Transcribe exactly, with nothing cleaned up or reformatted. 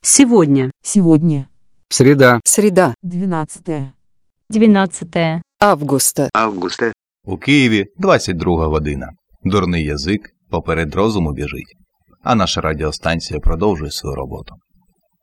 Сегодня. Сегодня. Среда. Среда. двенадцатое. дванадцяте Августа. Августа. У Києві двадцять друга година. Дурний язик поперед розуму біжить. А наша радіостанція продовжує свою роботу.